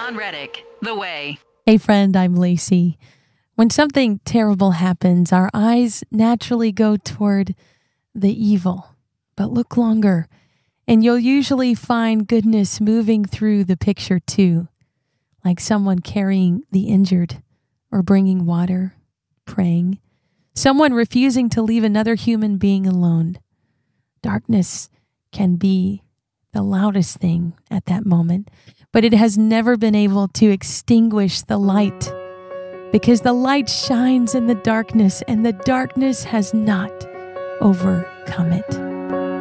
John Reddick, The Way. Hey friend, I'm Lacey. When something terrible happens, our eyes naturally go toward the evil. But look longer, and you'll usually find goodness moving through the picture too, like someone carrying the injured or bringing water, praying, someone refusing to leave another human being alone. Darkness can be the loudest thing at that moment, but it has never been able to extinguish the light, because the light shines in the darkness and the darkness has not overcome it.